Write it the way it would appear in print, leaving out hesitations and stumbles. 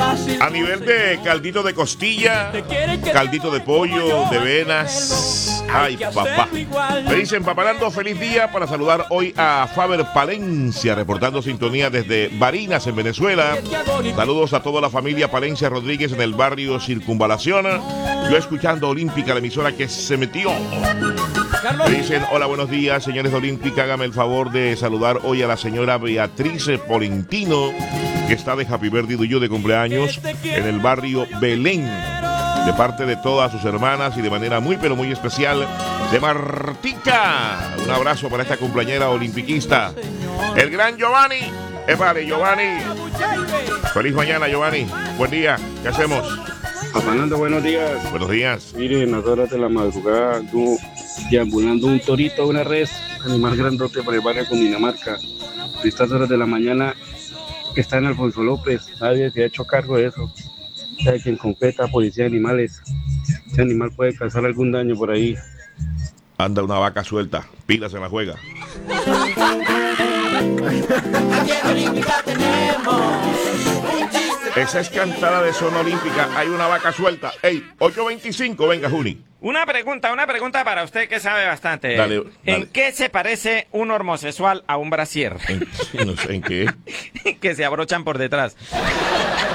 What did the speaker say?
A nivel de caldito de costilla, caldito de pollo, de venas. Ay, papá. Me dicen, Papalando, feliz día para saludar hoy a Faber Palencia, reportando sintonía desde Barinas, en Venezuela. Saludos a toda la familia Palencia Rodríguez en el barrio Circunvalación. Yo escuchando Olímpica, la emisora que se metió. Me dicen, hola, buenos días, señores de Olímpica. Hágame el favor de saludar hoy a la señora Beatriz Polentino, que está de Happy Birthday tuyo de cumpleaños en el barrio Belén, de parte de todas sus hermanas y de manera muy pero muy especial de Martica. Un abrazo para esta cumpleañera olimpiquista, el gran Giovanni. Vale, Giovanni. Feliz mañana, Giovanni. Buen día. ¿Qué hacemos? Fernando, buenos días. Buenos días. Miren, a las horas de la madrugada, deambulando un torito, una res, animal grandote por el barrio Cundinamarca. A estas horas de la mañana está en Alfonso López. Nadie se ha hecho cargo de eso. Hay quien competa, policía de animales. Ese animal puede causar algún daño por ahí. Anda una vaca suelta. Pilas en la juega. Esa es cantada de zona olímpica. Hay una vaca suelta. Ey, 8:25, venga, Juni. Una pregunta para usted que sabe bastante. Dale. ¿En qué se parece un homosexual a un brasier? No sé, ¿en qué? Que se abrochan por detrás.